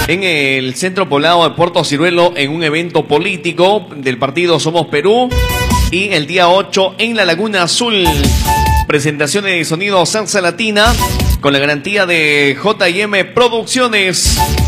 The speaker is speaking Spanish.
en el centro poblado de Puerto Ciruelo en un evento político del partido Somos Perú. Y el día 8 en la Laguna Azul, presentaciones de sonido salsa latina con la garantía de J&M Producciones.